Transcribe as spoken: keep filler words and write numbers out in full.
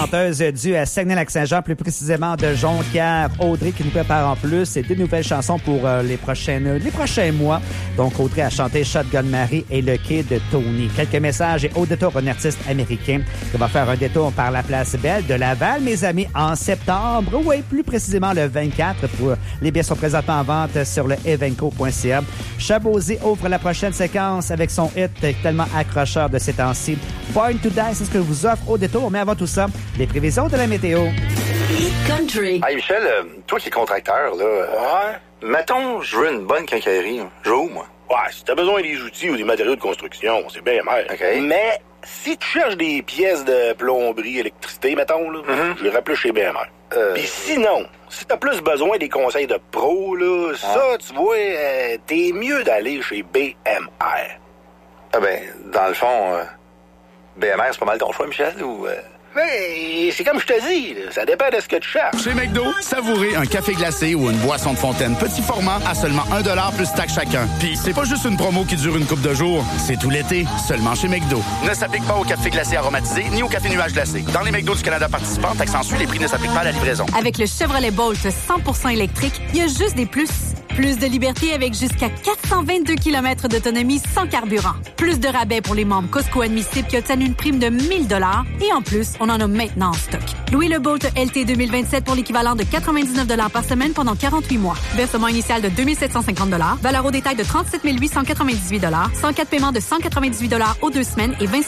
chanteuse du euh, Saguenay-Lac-Saint-Jean, plus précisément de Jonquière, Audrey, qui nous prépare en plus et deux nouvelles chansons pour euh, les, prochaines, les prochains mois. Donc, Audrey a chanté Shotgun Mary et Le Quai de Tony. Quelques messages et au détour, un artiste américain qui va faire un détour par la place Belle de Laval, mes amis, en septembre. Oui, plus précisément le vingt-quatre. Pour, les billets sont présentement en vente sur le evenco point c a. Chabosy ouvre la prochaine séquence avec son hit tellement accrocheur de ces temps-ci. Born to Die, c'est ce que je vous offre au détour. Mais avant tout ça, les prévisions de la météo. Country. Hey Michel, euh, toi qui es contracteur, là, ouais. Mettons, je veux une bonne quincaillerie. Je veux où, moi? Ouais, si t'as besoin des outils ou des matériaux de construction, c'est bien mal. OK. Mais si tu cherches des pièces de plomberie, électricité, mettons, là, mm-hmm. je irais plus chez B M R. Euh... Puis sinon, si t'as plus besoin des conseils de pro, là, ah. ça, tu vois, euh, t'es mieux d'aller chez B M R. Ah ben, dans le fond, euh, B M R, c'est pas mal ton choix, Michel, ou... Euh... Mais c'est comme je te dis, là, ça dépend de ce que tu cherches. Chez McDo, savourez un café glacé ou une boisson de fontaine petit format à seulement un dollar plus taxe chacun. Puis c'est pas juste une promo qui dure une couple de jours, c'est tout l'été, seulement chez McDo. Ne s'applique pas au café glacé aromatisé ni au café nuage glacé. Dans les McDo du Canada participants, taxe en Suisse, les prix ne s'appliquent pas à la livraison. Avec le Chevrolet Bolt cent pour cent électrique, il y a juste des plus. Plus de liberté avec jusqu'à quatre cent vingt-deux kilomètres d'autonomie sans carburant. Plus de rabais pour les membres Costco admissibles qui obtiennent une prime de mille dollars. Et en plus, on en a maintenant en stock. Louez le Bolt L T deux mille vingt-sept pour l'équivalent de quatre-vingt-dix-neuf dollars par semaine pendant quarante-huit mois. Versement initial de deux mille sept cent cinquante dollars. Valeur au détail de trente-sept mille huit cent quatre-vingt-dix-huit dollars. cent quatre paiements de cent quatre-vingt-dix-huit dollars aux deux semaines et vingt